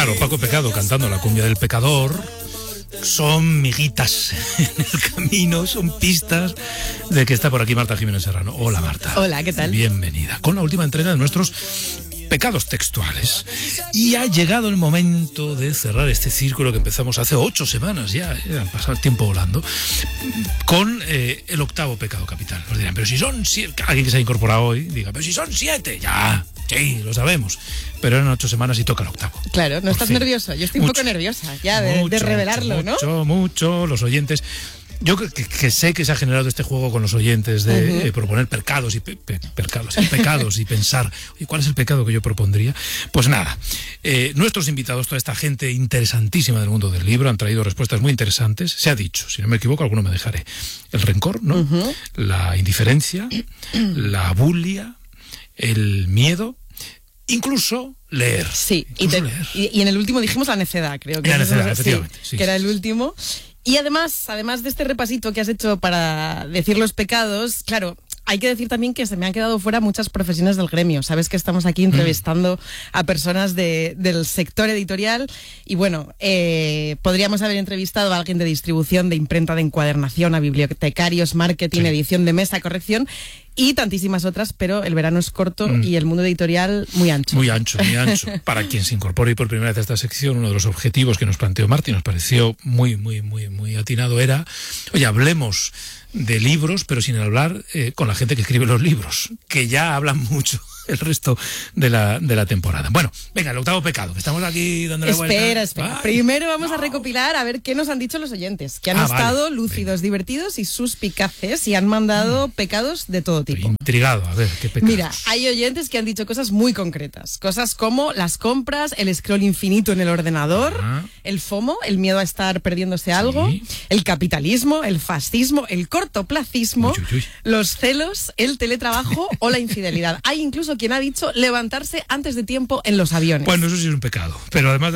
Claro, Paco Pecado cantando la cumbia del pecador. Son miguitas en el camino, son pistas de que está por aquí Marta Jiménez Serrano. Hola, Marta. Hola, ¿qué tal? Bienvenida. Con la última entrega de nuestros pecados textuales. Y ha llegado el momento de cerrar este círculo que empezamos hace 8 semanas ya ha pasado el tiempo volando, con el octavo pecado capital. Nos dirán, pero si son 7, alguien que se ha incorporado hoy, diga, pero si son 7, ya, sí, lo sabemos. Pero eran 8 semanas y toca el octavo. Claro, ¿no Por estás fin. nervioso? Yo estoy un poco nerviosa ya de revelarlo, ¿no? Mucho, los oyentes. Yo que sé que se ha generado este juego con los oyentes de proponer pecados y pecados y pensar, oye, ¿cuál es el pecado que yo propondría? Pues nada, nuestros invitados, toda esta gente interesantísima del mundo del libro, han traído respuestas muy interesantes. Se ha dicho, si no me equivoco, alguno me dejaré. El rencor, ¿no? La indiferencia, la bulia, el miedo, incluso leer. Sí, incluso leer. Y en el último dijimos la necedad, creo que. La necedad, efectivamente. Sí, que era el último. Y además de este repasito que has hecho para decir los pecados, claro, hay que decir también que se me han quedado fuera muchas profesiones del gremio. Sabes que estamos aquí entrevistando a personas del sector editorial y bueno, podríamos haber entrevistado a alguien de distribución, de imprenta, de encuadernación, a bibliotecarios, marketing, edición de mesa, corrección y tantísimas otras, pero el verano es corto y el mundo editorial muy ancho. Muy ancho. Para quien se incorpore por primera vez a esta sección, uno de los objetivos que nos planteó Martín, nos pareció muy atinado, era, oye, hablemos de libros, pero sin hablar con la gente que escribe los libros, que ya hablan mucho el resto de la temporada. Bueno, venga, el octavo pecado, que estamos aquí dándole vuelta. Espera. Ay, primero vamos a recopilar a ver qué nos han dicho los oyentes, que han estado lúcidos, divertidos y suspicaces y han mandado pecados de todo tipo. Estoy intrigado, a ver, ¿qué pecados? Mira, hay oyentes que han dicho cosas muy concretas, cosas como las compras, el scroll infinito en el ordenador, el FOMO, el miedo a estar perdiéndose algo, el capitalismo, el fascismo, el cortoplacismo, los celos, el teletrabajo o la infidelidad. Hay incluso quien ha dicho levantarse antes de tiempo en los aviones. Bueno, eso sí es un pecado, pero además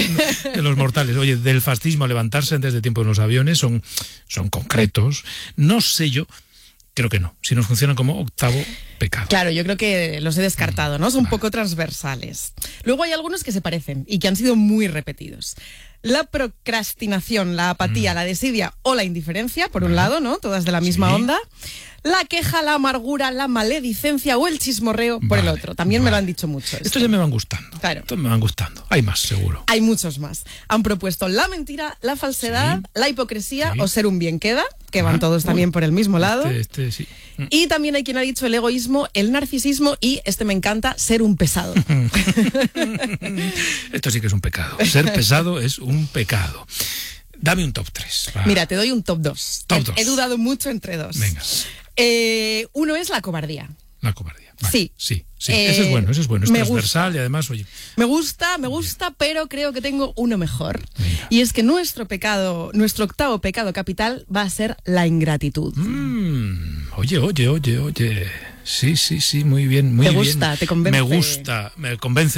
de los mortales, oye, del fascismo a levantarse antes de tiempo en los aviones son concretos. No sé yo, creo que no, si nos funcionan como octavo pecado. Claro, yo creo que los he descartado, ¿no? Son poco transversales. Luego hay algunos que se parecen y que han sido muy repetidos. La procrastinación, la apatía, la desidia o la indiferencia, por un lado, ¿no? Todas de la misma onda. La queja, la amargura, la maledicencia o el chismorreo por el otro. También me lo han dicho mucho. Estos ya me van gustando. Claro. Estos me van gustando. Hay más, seguro. Hay muchos más. Han propuesto la mentira, la falsedad, la hipocresía o ser un bien queda, que van todos también por el mismo lado. Sí. Y también hay quien ha dicho el egoísmo, el narcisismo y, me encanta, ser un pesado. Esto sí que es un pecado. Ser pesado es un pecado. Dame un top 3. Va. Mira, te doy un top 2. Top 2. He dudado mucho entre 2. Venga. Uno es la cobardía. La cobardía. Vale. Sí. Ese es bueno. Es transversal gusta. Y además, oye. Me gusta, pero creo que tengo uno mejor. Venga. Y es que nuestro octavo pecado capital va a ser la ingratitud. Oye. Sí, muy bien, muy bien. ¿Te gusta? ¿Te convence? Me gusta, me convence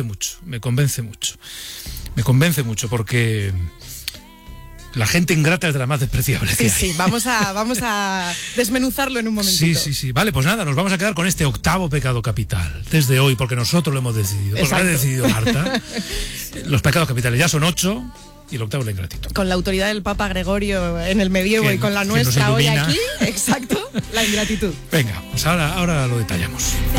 mucho porque la gente ingrata es de la más despreciable. Sí, vamos a desmenuzarlo en un momentito. Sí. Vale, pues nada, nos vamos a quedar con este octavo pecado capital desde hoy, porque nosotros lo hemos decidido. Porque lo ha decidido Marta. Los pecados capitales ya son 8 y el octavo es la ingratitud. Con la autoridad del Papa Gregorio en el medievo y con la nuestra hoy aquí, exacto, la ingratitud. Venga, pues ahora lo detallamos.